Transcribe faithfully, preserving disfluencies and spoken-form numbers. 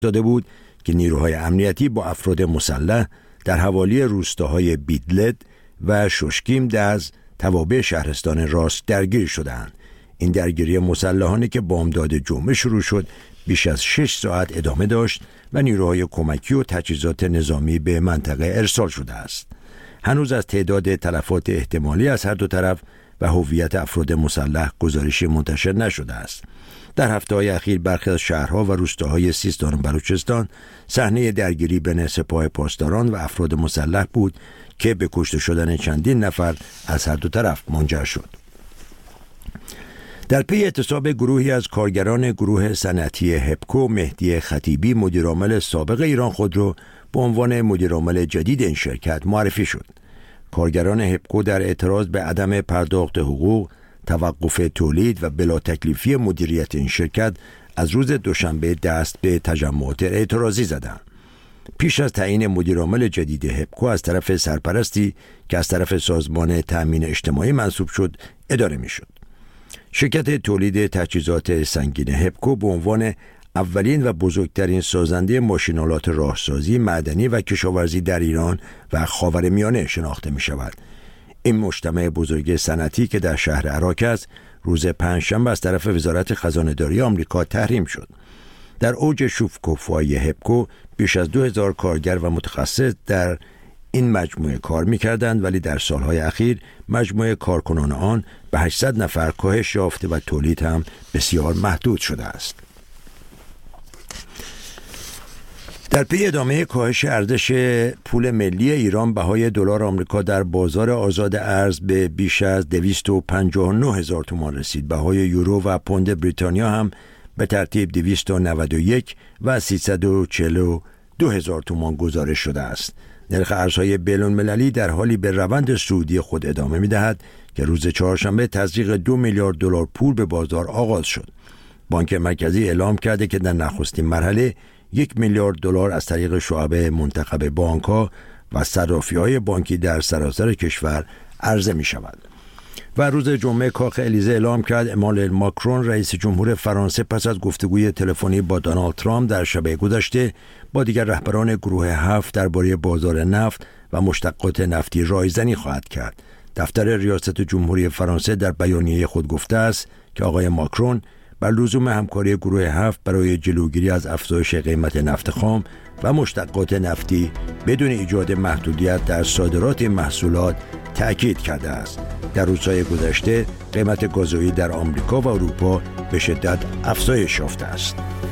داده بود که نیروهای امنیتی با افراد مسلح در حوالی روستاهای بیدلد و شوشکیم از توابع شهرستان راست درگیر شدند. این درگیری مسلحانه که بامداد جمعه شروع شد بیش از شش ساعت ادامه داشت و نیروهای کمکی و تجهیزات نظامی به منطقه ارسال شده است. هنوز از تعداد تلفات احتمالی از هر دو طرف و هویت افراد مسلح گزارشی منتشر نشده است. در هفته‌های اخیر برخی از شهرها و روستاهای سیستان و بلوچستان صحنه درگیری بین سپاه پاسداران و افراد مسلح بود که به کشته شدن چندین نفر از هر دو طرف منجر شد. در پی اعتصاب گروهی از کارگران گروه صنعتی هپکو، مهدی خطیبی مدیرعامل سابق ایران خودرو به عنوان مدیرعامل جدید این شرکت معرفی شد. کارگران هپکو در اعتراض به عدم پرداخت حقوق، توقف تولید و بلا تکلیفی مدیریت این شرکت از روز دوشنبه دست به تجمعات اعتراضی زدند. پیش از تعیین مدیرعامل جدید هپکو از طرف سرپرستی که از طرف سازمان تأمین اجتماعی منصوب شد اداره می‌شد. شرکت تولید تجهیزات سنگین هپکو به عنوان اولین و بزرگترین سازنده ماشین‌آلات راهسازی، معدنی و کشاورزی در ایران و خاورمیانه شناخته می‌شود. این مجتمع بزرگ صنعتی که در شهر عراق است، روز پنجشنبه از طرف وزارت خزانه‌داری آمریکا تحریم شد. در اوج شکوفایی هپکو بیش از دو هزار کارگر و متخصص در این مجموعه کار می‌کردند، ولی در سالهای اخیر مجموعه کارکنان آن به هشتصد نفر کاهش یافته و تولید هم بسیار محدود شده است. در پی ادامه کاهش ارزش پول ملی ایران، بهای دلار آمریکا در بازار آزاد ارز به بیش از دویست و پنجاه و نه هزار تومان رسید. بهای یورو و پوند بریتانیا هم به ترتیب دویست و نود و یک و سیصد و چهل و دو هزار تومان گزارش شده است. نرخ ارزهای بین‌المللی المللی در حالی به روند صعودی خود ادامه می‌دهد که روز چهارشنبه تزریق دو میلیارد دلار پول به بازار آغاز شد. بانک مرکزی اعلام کرده که در نخستین مرحله یک میلیارد دلار از طریق شعب منتخب بانک‌ها و صرافی‌های بانکی در سراسر کشور عرضه می‌شود. و روز جمعه کاخ الیزه اعلام کرد امانوئل ماکرون رئیس جمهور فرانسه پس از گفتگوی تلفنی با دونالد ترامپ در شب گذشته با دیگر رهبران گروه هفت درباره بازار نفت و مشتقات نفتی رایزنی خواهد کرد. دفتر ریاست جمهوری فرانسه در بیانیه خود گفته است که آقای ماکرون بر لزوم همکاری گروه هفت برای جلوگیری از افزایش قیمت نفت خام و مشتقات نفتی بدون ایجاد محدودیت در صادرات محصولات تأکید کرده است. در روزهای گذشته قیمت گازوئیل در آمریکا و اروپا به شدت افزایش یافته است.